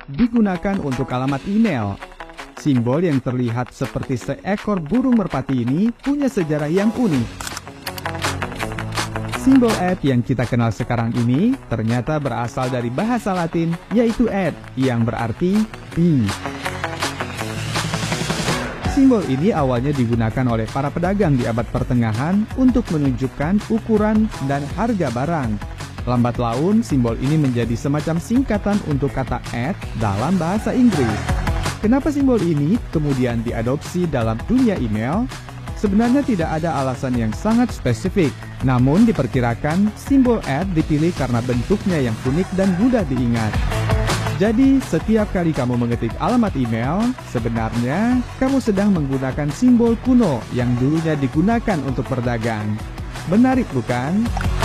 digunakan untuk alamat email. Simbol yang terlihat seperti seekor burung merpati ini punya sejarah yang unik. Simbol @ yang kita kenal sekarang ini ternyata berasal dari bahasa Latin, yaitu et, yang berarti "b". Simbol ini awalnya digunakan oleh para pedagang di abad pertengahan untuk menunjukkan ukuran dan harga barang. Lambat laun, simbol ini menjadi semacam singkatan untuk kata "at" dalam bahasa Inggris. Kenapa simbol ini kemudian diadopsi dalam dunia email? Sebenarnya tidak ada alasan yang sangat spesifik, namun diperkirakan simbol @ dipilih karena bentuknya yang unik dan mudah diingat. Jadi, setiap kali kamu mengetik alamat email, sebenarnya kamu sedang menggunakan simbol kuno yang dulunya digunakan untuk berdagang. Menarik bukan?